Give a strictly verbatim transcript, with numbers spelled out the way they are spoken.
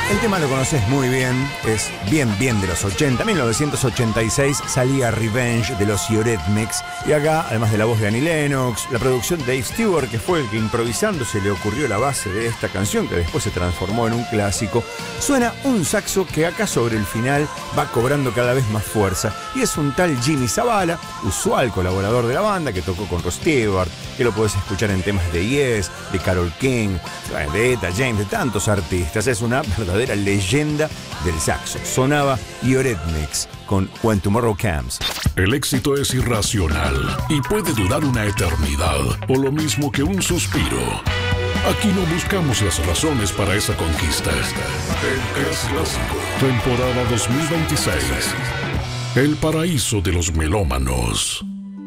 El tema lo conoces muy bien, es bien bien de los ochenta. En mil novecientos ochenta y seis salía Revenge de los Eurythmics. Y acá, además de la voz de Annie Lennox, la producción de Dave Stewart, que fue el que improvisando se le ocurrió la base de esta canción, que después se transformó en un clásico, suena un saxo que acá sobre el final va cobrando cada vez más fuerza. Y es un tal Jimmy Zavala, usual colaborador de la banda, que tocó con Rod Stewart, que lo podés escuchar en temas de Yes, de Carole King, de Etta James, de tantos artistas. Es una verdadera leyenda del saxo. Sonaba Eurythmics con When Tomorrow Comes. El éxito es irracional y puede durar una eternidad, o lo mismo que un suspiro. Aquí no buscamos las razones para esa conquista. El Es Clásico, temporada dos mil veintiséis. El paraíso de los melómanos.